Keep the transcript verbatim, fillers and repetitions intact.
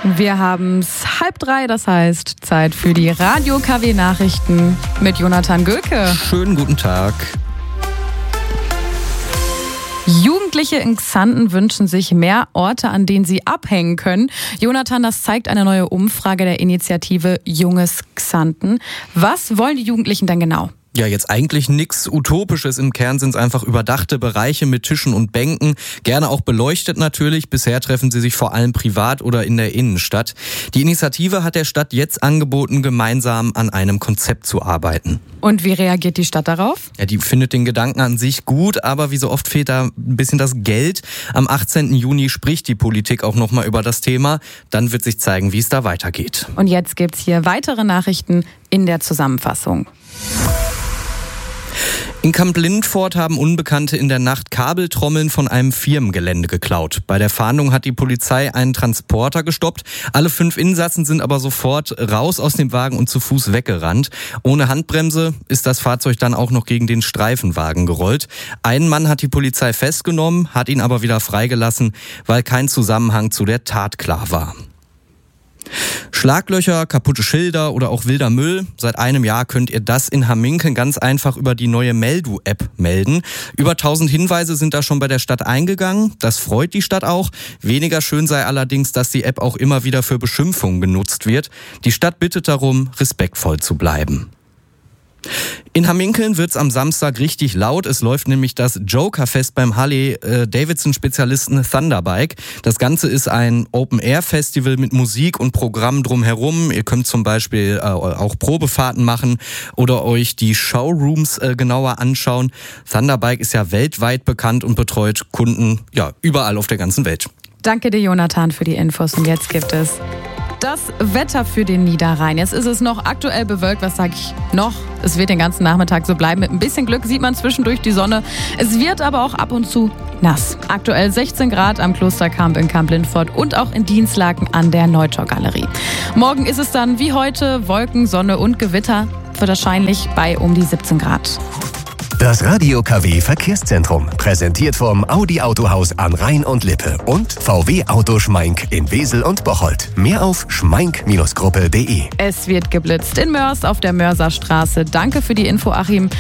Wir haben es halb drei, das heißt Zeit für die Radio-K W-Nachrichten mit Jonathan Göke. Schönen guten Tag. Jugendliche in Xanten wünschen sich mehr Orte, an denen sie abhängen können. Jonathan, das zeigt eine neue Umfrage der Initiative Junges Xanten. Was wollen die Jugendlichen denn genau? Ja, jetzt eigentlich nichts Utopisches. Im Kern sind es einfach überdachte Bereiche mit Tischen und Bänken. Gerne auch beleuchtet natürlich. Bisher treffen sie sich vor allem privat oder in der Innenstadt. Die Initiative hat der Stadt jetzt angeboten, gemeinsam an einem Konzept zu arbeiten. Und wie reagiert die Stadt darauf? Ja, die findet den Gedanken an sich gut, aber wie so oft fehlt da ein bisschen das Geld. Am achtzehnten Juni spricht die Politik auch nochmal über das Thema. Dann wird sich zeigen, wie es da weitergeht. Und jetzt gibt's hier weitere Nachrichten in der Zusammenfassung. In Kamp-Lindfort haben Unbekannte in der Nacht Kabeltrommeln von einem Firmengelände geklaut. Bei der Fahndung hat die Polizei einen Transporter gestoppt. Alle fünf Insassen sind aber sofort raus aus dem Wagen und zu Fuß weggerannt. Ohne Handbremse ist das Fahrzeug dann auch noch gegen den Streifenwagen gerollt. Einen Mann hat die Polizei festgenommen, hat ihn aber wieder freigelassen, weil kein Zusammenhang zu der Tat klar war. Schlaglöcher, kaputte Schilder oder auch wilder Müll. Seit einem Jahr könnt ihr das in Hamminkeln ganz einfach über die neue Meldu-App melden. Über tausend Hinweise sind da schon bei der Stadt eingegangen. Das freut die Stadt auch. Weniger schön sei allerdings, dass die App auch immer wieder für Beschimpfungen genutzt wird. Die Stadt bittet darum, respektvoll zu bleiben. In Hamminkeln wird's am Samstag richtig laut. Es läuft nämlich das Jokerfest beim Harley-Davidson-Spezialisten Thunderbike. Das Ganze ist ein Open-Air-Festival mit Musik und Programm drumherum. Ihr könnt zum Beispiel äh, auch Probefahrten machen oder euch die Showrooms äh, genauer anschauen. Thunderbike ist ja weltweit bekannt und betreut Kunden ja überall auf der ganzen Welt. Danke dir, Jonathan, für die Infos. Und jetzt gibt es das Wetter für den Niederrhein. Jetzt ist es noch aktuell bewölkt. Was sage ich noch? Es wird den ganzen Nachmittag so bleiben. Mit ein bisschen Glück sieht man zwischendurch die Sonne. Es wird aber auch ab und zu nass. Aktuell sechzehn Grad am Klosterkamp in Kamp-Lindfort und auch in Dienstlaken an der Neutor-Galerie. Morgen ist es dann wie heute Wolken, Sonne und Gewitter. Wird wahrscheinlich bei um die siebzehn Grad. Das Radio-K W Verkehrszentrum, präsentiert vom Audi Autohaus an Rhein und Lippe und V W Auto Schmeink in Wesel und Bocholt. Mehr auf schmeink Gruppe punkt de. Es wird geblitzt in Mörs auf der Mörserstraße. Danke für die Info, Achim.